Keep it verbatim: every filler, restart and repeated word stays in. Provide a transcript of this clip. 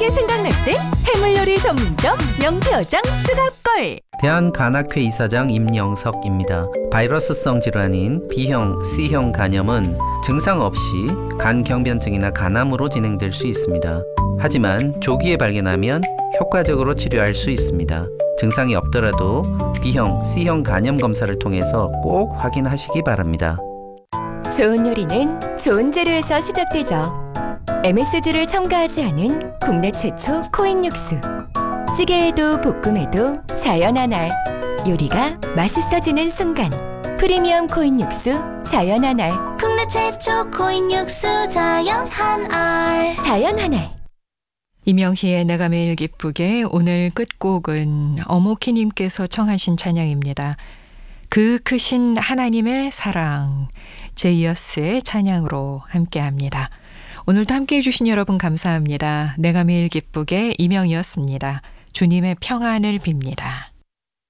게 생각날 때 해물요리 전문점 명표장 주갑걸. 대한간학회 이사장 임영석입니다. 바이러스성 질환인 B형, C형 간염은 증상 없이 간경변증이나 간암으로 진행될 수 있습니다. 하지만 조기에 발견하면 효과적으로 치료할 수 있습니다. 증상이 없더라도 B형, C형 간염 검사를 통해서 꼭 확인하시기 바랍니다. 좋은 요리는 좋은 재료에서 시작되죠. 엠에스지를 첨가하지 않은 국내 최초 코인 육수. 찌개에도 볶음에도 자연 한알. 요리가 맛있어지는 순간. 프리미엄 코인 육수 자연 한알. 국내 최초 코인 육수 자연 한알. 자연 한알. 이명희의 내가 매일 기쁘게 오늘 끝곡은 어모키님께서 청하신 찬양입니다. 그 크신 하나님의 사랑, 제이어스의 찬양으로 함께합니다. 오늘도 함께해 주신 여러분 감사합니다. 내가 매일 기쁘게 이명희였습니다. 주님의 평안을 빕니다.